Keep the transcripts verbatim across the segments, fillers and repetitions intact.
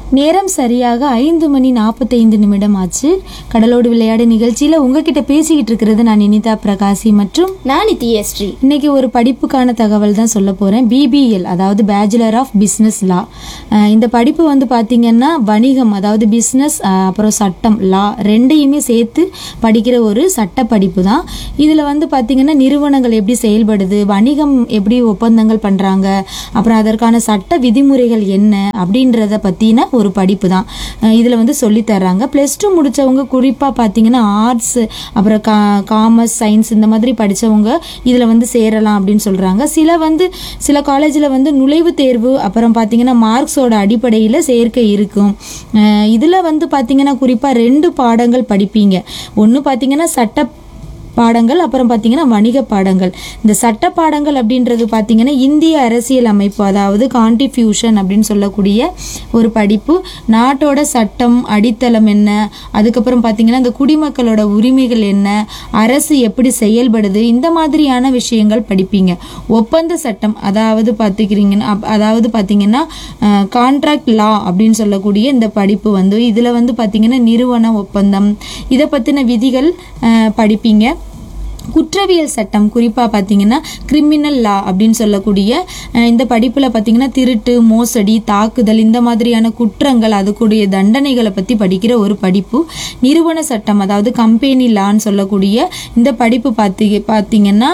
நேரம் சரியாக ஐந்து மணி நாற்பத்தைந்து நிமிடம் ஆச்சு. கடலோடு விளையாடு நிகழ்ச்சியில் உங்ககிட்ட பேசிக்கிட்டு இருக்கிறது நான் இனிதா பிரகாசி மற்றும் நான் நித்யஸ்ரீ. இன்னைக்கு ஒரு படிப்புக்கான தகவல் தான் சொல்ல போகிறேன். பிபிஎல் அதாவது பேச்சுலர் ஆஃப் பிஸ்னஸ் லா. இந்த படிப்பு வந்து பார்த்திங்கன்னா வணிகம் அதாவது பிஸ்னஸ் அப்புறம் சட்டம் லா ரெண்டையுமே சேர்த்து படிக்கிற ஒரு சட்ட படிப்பு தான். இதில் வந்து பார்த்திங்கன்னா நிறுவனங்கள் எப்படி செயல்படுது, வணிகம் எப்படி ஒப்பந்தங்கள் பண்ணுறாங்க, அப்புறம் அதற்கான சட்ட விதிமுறைகள் என்ன அப்படின்றத பற்றின ஒரு படிப்பு தான் இதில் வந்து சொல்லித்தர்றாங்க. ப்ளஸ் டூ முடித்தவங்க குறிப்பாக பார்த்தீங்கன்னா ஆர்ட்ஸ் அப்புறம் கா காமர்ஸ் சயின்ஸ் இந்த மாதிரி படித்தவங்க இதில் வந்து சேரலாம் அப்படின்னு சொல்கிறாங்க. சில வந்து சில காலேஜில் வந்து நுழைவுத் தேர்வு அப்புறம் பார்த்தீங்கன்னா மார்க்ஸோட அடிப்படையில் சேர்க்கை இருக்கும். இதில் வந்து பார்த்தீங்கன்னா குறிப்பாக ரெண்டு பாடங்கள் படிப்பீங்க. ஒன்று பார்த்தீங்கன்னா சட்ட பாடங்கள், அப்புறம் பார்த்தீங்கன்னா வணிக பாடங்கள். இந்த சட்ட பாடங்கள் அப்படின்றது பார்த்தீங்கன்னா இந்திய அரசியல் அமைப்பு அதாவது கான்ஸ்டிடியூஷன் அப்படின்னு சொல்லக்கூடிய ஒரு படிப்பு. நாட்டோட சட்டம் அடித்தளம் என்ன, அதுக்கப்புறம் பார்த்தீங்கன்னா இந்த குடிமக்களோட உரிமைகள் என்ன, அரசு எப்படி செயல்படுது, இந்த மாதிரியான விஷயங்கள் படிப்பீங்க. ஒப்பந்த சட்டம் அதாவது பார்த்துக்கிறீங்கன்னா அதாவது பார்த்தீங்கன்னா கான்ட்ராக்ட் லா அப்படின்னு சொல்லக்கூடிய இந்த படிப்பு வந்து இதில் வந்து பார்த்தீங்கன்னா நிறுவன ஒப்பந்தம் இதை பற்றின விதிகள் படிப்பீங்க. குற்றவியல் சட்டம் குறிப்பாக பார்த்தீங்கன்னா கிரிமினல் லா அப்படின்னு சொல்லக்கூடிய இந்த படிப்பில் பார்த்தீங்கன்னா திருட்டு, மோசடி, தாக்குதல் இந்த மாதிரியான குற்றங்கள் அதுக்குடைய தண்டனைகளை பற்றி படிக்கிற ஒரு படிப்பு. நிறுவன சட்டம் அதாவது கம்பெனி லான்னு சொல்லக்கூடிய இந்த படிப்பு பார்த்தி பார்த்தீங்கன்னா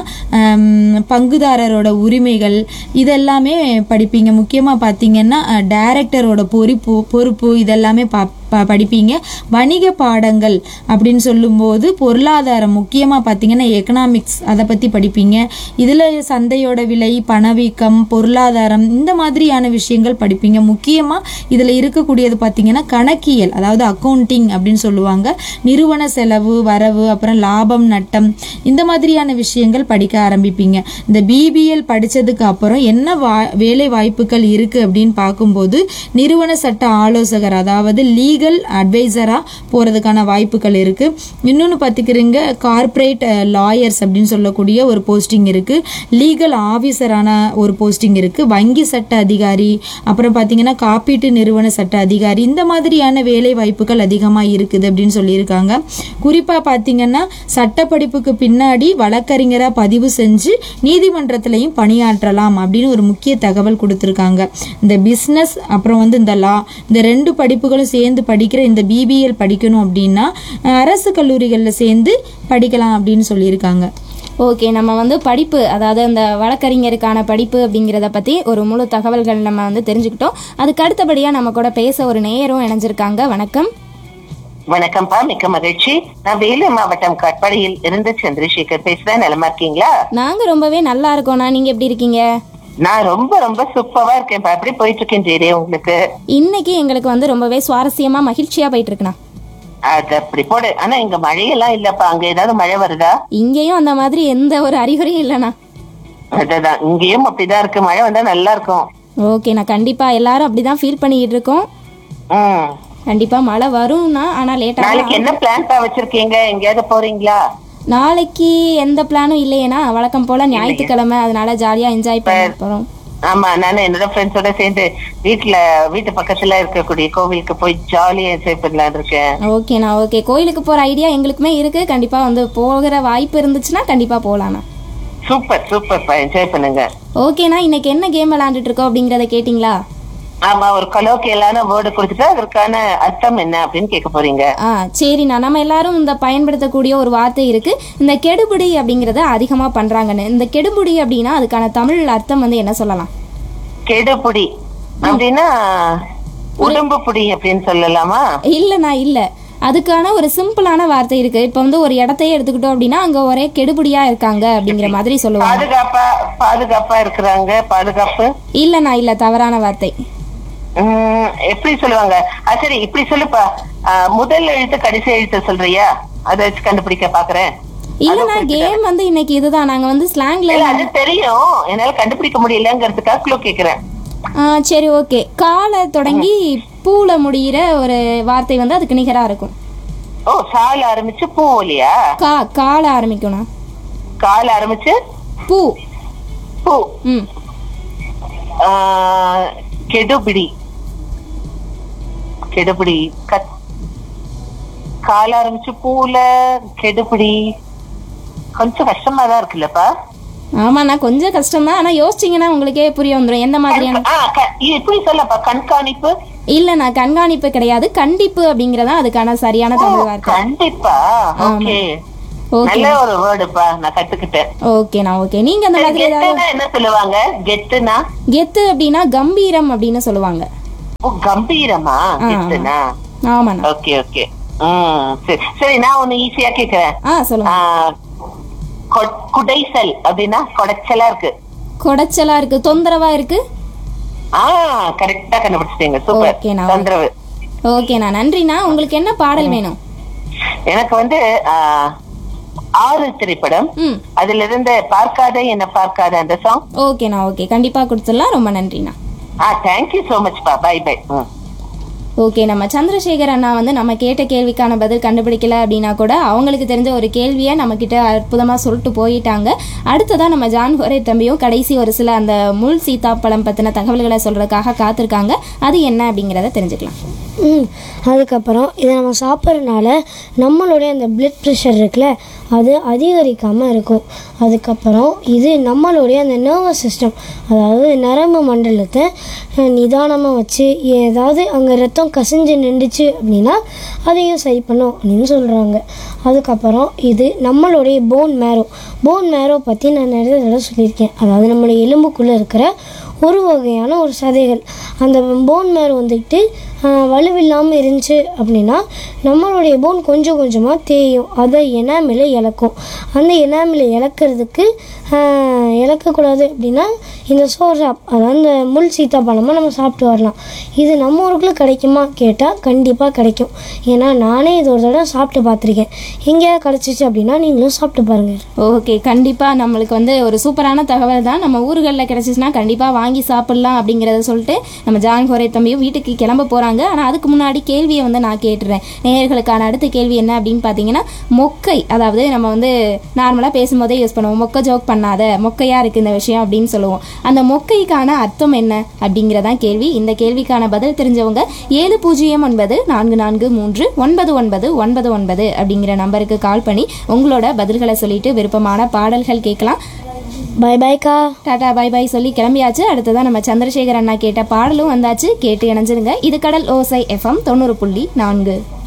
பங்குதாரரோட உரிமைகள் இதெல்லாமே படிப்பீங்க. முக்கியமாக பார்த்தீங்கன்னா டைரக்டரோட பொறுப்பு பொறுப்பு இதெல்லாமே பா படிப்பீங்க. வணிக பாடங்கள் அப்படின்னு சொல்லும்போது பொருளாதாரம் முக்கியமாக பார்த்தீங்கன்னா எக்கனாமிக்ஸ் அதை பற்றி படிப்பீங்க. இதில் சந்தையோட விலை, பணவீக்கம், பொருளாதாரம் இந்த மாதிரியான விஷயங்கள் படிப்பீங்க. முக்கியமாக இதில் இருக்கக்கூடியது பார்த்தீங்கன்னா கணக்கியல் அதாவது அக்கௌண்டிங் அப்படின்னு சொல்லுவாங்க. நிறுவன செலவு, வரவு, அப்புறம் லாபம், நட்டம் இந்த மாதிரியான விஷயங்கள் படிக்க ஆரம்பிப்பீங்க. இந்த பிபிஎல் படித்ததுக்கு அப்புறம் என்ன வா வேலை வாய்ப்புகள் இருக்குது அப்படின்னு பார்க்கும்போது நிறுவன சட்ட ஆலோசகர் அதாவது லீகல் அட்வைசரா போறதுக்கான வாய்ப்புகள் இருக்கு. இன்னொன்னு பாத்துக்கிறீங்க கார்ப்பரேட் லாயர்ஸ் அப்படின்னு சொல்லக்கூடிய ஒரு போஸ்டிங் இருக்கு. லீகல் ஆபீசரான ஒரு போஸ்டிங் இருக்கு. வங்கி சட்ட அதிகாரி, அப்புறம் பாத்தீங்கன்னா காப்பீட்டு நிறுவன சட்ட அதிகாரி இந்த மாதிரியான வேலை வாய்ப்புகள் அதிகமா இருக்குது அப்படின்னு சொல்லியிருக்காங்க. குறிப்பா பாத்தீங்கன்னா சட்ட படிப்புக்கு பின்னாடி வழக்கறிஞரா பதிவு செஞ்சு நீதிமன்றத்திலையும் பணியாற்றலாம் அப்படின்னு ஒரு முக்கிய தகவல் கொடுத்திருக்காங்க. இந்த பிசினஸ் அப்புறம் வந்து இந்த லா இந்த ரெண்டு படிப்புகளும் சேர்ந்து படிக்கிற இந்த பிபிஎல் படிக்கணும் அப்படின்னா அரசு கல்லூரிகளில் சேர்ந்து படிக்கலாம் அப்படின்னு சொல்லியிருக்காங்க. ஓகே, நம்ம வந்து படிப்பு அதாவது அந்த வழக்கறிஞருக்கான படிப்பு அப்படிங்கிறத பற்றி ஒரு முழு தகவல்கள் நம்ம வந்து தெரிஞ்சுக்கிட்டோம். அதுக்கு அடுத்தபடியாக நம்ம கூட பேச ஒரு நேயரும் இணைஞ்சிருக்காங்க. வணக்கம். வணக்கம்ப்பா, மிக்க மகிழ்ச்சி. நான் வேலூர் மாவட்டம் கட்பாடியில் இருந்து சந்திரசேகர் பேசுறேன். நலமா இருக்கீங்களா? நாங்க ரொம்பவே நல்லா இருக்கோம்னா, நீங்க எப்படி இருக்கீங்க? நான் ரொம்ப ரொம்ப சூப்பரா இருக்கேன். எப்படி போயிட்டு இருக்கேன் ஜெயதே உங்களுக்கு? இன்னைக்கு எங்களுக்கு வந்து ரொம்பவே சுவாரஸ்யமா மகிழ்ச்சியா போயிட்டு இருக்குண்ணா. அது அப்படி போடு. ஆனா இங்க மழையெல்லாம் இல்லப்பா. அங்க ஏதாவது மழை வருதா? இங்கேயும் அந்த மாதிரி எந்த ஒரு அறிகுறியும் இல்லைண்ணா. அதுதான், இங்கேயும் அப்படிதான் இருக்கு. மழை வந்தா நல்லா இருக்கும். ஓகேண்ணா, கண்டிப்பா எல்லாரும் அப்படிதான் ஃபீல் பண்ணிட்டு இருக்கோம். ம், கண்டிப்பா மழை வரும்னா, ஆனா லேட்டா. நாளைக்கு என்ன பிளான் வச்சிருக்கீங்க? எங்கேயாவது போறீங்களா? நாளைக்கு எந்த பிளானும் இல்லையேனா, வழக்கம் போல ஞாயிற்றுக்கிழமை, அதனால ஜாலியா என்ஜாய் பண்ண போறோம். ஆமா, நானும் என்னோட ஃப்ரெண்ட்ஸோட சேர்ந்து வீட்டுல வீட்டு பக்கத்துல இருக்கக்கூடிய கோவிலுக்கு போய் ஜாலியா என்ஜாய் பண்ணலான்னு இருக்கேன். ஓகேண்ணா, ஓகே. கோயிலுக்கு போற ஐடியா எங்களுக்குமே இருக்கு. கண்டிப்பா வந்து போகிற வாய்ப்பு இருந்துச்சுன்னா கண்டிப்பா போலாண்ணா. சூப்பர் சூப்பர், என்ஜாய் பண்ணுங்க. ஓகேண்ணா, இன்னைக்கு என்ன கேம் விளையாண்டுட்டு இருக்கோம் அப்படிங்கறத கேட்டீங்களா? ஆமா, ஒரு கலோக்கியலான வேர்டு கொடுத்துட்டு அதற்கான அர்த்தம் என்ன அப்படின்னு கேட்க போறீங்க. ஆ சரிண்ணா, நம்ம எல்லாரும் இந்த பயன்படுத்தக்கூடிய ஒரு வார்த்தை இருக்கு, இந்த கெடுபிடி அப்படிங்கறத அதிகமா பண்றாங்கன்னு. இந்த கெடுபிடி அப்படின்னா அதுக்கான தமிழ் அர்த்தம் வந்து என்ன சொல்லலாம்? கெடுபுடி அப்படின்னா உடம்பு புடி அப்படின்னு சொல்லலாமா? இல்லண்ணா, இல்ல. அதுக்கான ஒரு சிம்பிளான வார்த்தை இருக்கு. இப்ப வந்து ஒரு இடத்தையே எடுத்துக்கிட்டோம் அப்படின்னா அங்க ஒரே கெடுபடியா இருக்காங்க அப்படிங்கிற மாதிரி சொல்லுவாங்க. பாதுகாப்பா பாதுகாப்பா இருக்கிறாங்க. பாதுகாப்பு இல்லண்ணா, இல்ல. தவறான வார்த்தை. உம் எப்படி சொல்லுவாங்க? சரி, இப்படி சொல்லுப்பா. முதல் எழுத்து கடைசி எழுத்து சொல்றியா? அதை வச்சு கண்டுபிடிக்க பாக்குறேன். இல்லண்ணா, கேம் வந்து இன்னைக்கு இதுதான். நாங்க வந்து ஸ்லாங்ல அது தெரியும், என்னால கண்டுபிடிக்க முடியலங்கிறதுக்காக க்ளூ கேக்குறேன். சரி, ஓகே. காலை தொடங்கி பூல முடிகிற ஒரு வார்த்தை வந்து அதுக்கு நிகரா இருக்கும். ஓ, சால ஆரம்பிச்சு பூ இல்லையா? கா கால ஆரம்பிக்கணும். கால ஆரம்பிச்சு பூ. பூ. ம். கெடுபிடி. கெடுபிடி. கத் கால ஆரம்பிச்சு பூல கெடுபிடி. கொஞ்சம் கஷ்டமா தான் இருக்குல்லப்பா. ஆமாண்ணா கொஞ்சம் கஷ்டம் தான், ஆனா யோசிச்சீங்கன்னா உங்களுக்கே புரிய வந்துடும் எந்த மாதிரியான. ஆ, க- இது எப்படி சொல்லப்பா? கண்காணிப்பு இல்லண்ணா கண்காணிப்பு கிடையாது, கண்டிப்பு அப்படிங்கறதா அதுக்கான சரியான தமிழ் வார்த்தை. கண்டிப்பா. ஓகே, ஓகே நல்ல ஒரு வேர்டுப்பா, நான் கத்துக்கிட்டேன். ஓகேண்ணா ஓகே. நீங்க அந்த மாதிரி ஏதாவது கெத்துனா என்ன சொல்லுவாங்க? கெத்துனா கெத்து அப்படின்னா கம்பீரம் அப்படின்னு சொல்லுவாங்க. ஓ, கம்பீரமா? ஆ. கெத்துனா ஆமாண்ணா. Okay okay. ம், சரி சரி. நான் ஒண்ணு ஈஸியா கேக்குறேன். ஆ சொல்லுங்க. ஆ, கொ- குடைசல் அப்படின்னா கொடைச்சலா இருக்கு. குடைச்சலா இருக்கு, தொந்தரவா இருக்கு. ஆ, கரெக்டா கண்டுபிடிச்சிட்டீங்க. சூப்பர். ஓகேண்ணா. தொந்தரவு. ஓகேண்ணா நன்றிண்ணா. உங்களுக்கு என்ன பாடல் வேணும்? எனக்கு வந்து ஆ, ஆறு திரைப்படம், ம் அதுல இருந்து பார்க்காத என்ன பார்க்காத அந்த சாங். ஓகேண்ணா ஓகே, கண்டிப்பா கொடுத்துடலாம். ரொம்ப நன்றிண்ணா. ஆ, தேங்க்யூ சோ மச் பா. By by. ஓகே, நம்ம சந்திரசேகர் அண்ணா வந்து நம்ம கேட்ட கேள்விக்கான பதில் கண்டுபிடிக்கல அப்படின்னா கூட அவங்களுக்கு தெரிஞ்ச ஒரு கேள்வியை நம்மக்கிட்ட அற்புதமாக சொல்லிட்டு போயிட்டாங்க. அடுத்ததான் நம்ம ஜான் ஹோரே தம்பியும் கடைசி ஒரு சில அந்த முள் சீத்தாப்பழம் பற்றின தகவல்களை சொல்கிறதுக்காக காத்திருக்காங்க. அது என்ன அப்படிங்கிறத தெரிஞ்சுக்கலாம். ம் அதுக்கப்புறம் இதை நம்ம சாப்பிட்றதுனால நம்மளுடைய அந்த பிளட் ப்ரெஷர் இருக்குல்ல அது அதிகரிக்காமல் இருக்கும். அதுக்கப்புறம் இது நம்மளுடைய அந்த நர்வஸ் சிஸ்டம், அதாவது நரம்பு மண்டலத்தை நிதானமாக வச்சு ஏதாவது அங்கே ரத்தம் கசிஞ்சு நின்றுச்சு அப்படின்னா அதையும் சரி பண்ணும் அப்படின்னு சொல்கிறாங்க. அதுக்கப்புறம் இது நம்மளுடைய போன் மேரோ போன் மேரோ பற்றி நான் நிறைய தடவை சொல்லியிருக்கேன். அதாவது நம்மளுடைய எலும்புக்குள்ளே இருக்கிற ஒரு வகையான ஒரு சதைகள். அந்த போன் மேரோ வந்துக்கிட்டு வலுவில்லாமல் இருந்துச்சு அப்படின்னா நம்மளுடைய போன் கொஞ்சம் கொஞ்சமாக தேயும், அதை எனாமில் இழக்கும். அந்த எனாமில் இழக்கிறதுக்கு இழக்கக்கூடாது அப்படின்னா இந்த சோர்சாப், அதாவது இந்த முள் சீத்தாப்பழமாக நம்ம சாப்பிட்டு வரலாம். இது நம்ம ஊருக்குள்ளே கிடைக்குமா கேட்டால் கண்டிப்பாக கிடைக்கும். ஏன்னா நானே இது ஒரு தடவை சாப்பிட்டு பார்த்துருக்கேன். எங்கேயாவது கிடச்சிச்சு அப்படின்னா நீங்களும் சாப்பிட்டு பாருங்கள். ஓகே, கண்டிப்பாக நம்மளுக்கு வந்து ஒரு சூப்பரான தகவல் தான். நம்ம ஊர்களில் கிடச்சிச்சுன்னா கண்டிப்பாக வாங்கி சாப்பிட்லாம் அப்படிங்கிறத சொல்லிட்டு நம்ம ஜான் ஹோரே தம்பியும் வீட்டுக்கு கிளம்ப போகிறாங்க. ஆனால் அதுக்கு முன்னாடி கேள்வியை வந்து நான் கேட்டுறேன். நேயர்களுக்கான அடுத்த கேள்வி என்ன அப்படின்னு பார்த்தீங்கன்னா, மொக்கை, அதாவது நம்ம வந்து நார்மலாக பேசும்போதே யூஸ் பண்ணுவோம், மொக்கை ஜோக் பண்ணாத, மொக்கையாக இருக்குது இந்த விஷயம் அப்படின்னு சொல்லுவோம். அந்த மொக்கைக்கான அர்த்தம் என்ன அப்படிங்கிறதான் கேள்வி. இந்த கேள்விக்கான பதில் தெரிஞ்சவங்க ஏழு பூஜ்ஜியம் ஒன்பது நான்கு நான்கு மூன்று ஒன்பது ஒன்பது ஒன்பது ஒன்பது அப்படிங்கிற நம்பருக்கு கால் பண்ணி உங்களோட பதில்களை சொல்லிட்டு விருப்பமான பாடல்கள் கேட்கலாம். பை பாய்க்கா. டாடா பை பாய் சொல்லி கிளம்பியாச்சு. அடுத்ததான் நம்ம சந்திரசேகர் அண்ணா கேட்ட பாடலும் வந்தாச்சு. கேட்டு இணைஞ்சிருங்க. இது கடல் ஓசை எஃப்எம் தொண்ணூறு புள்ளி நான்கு.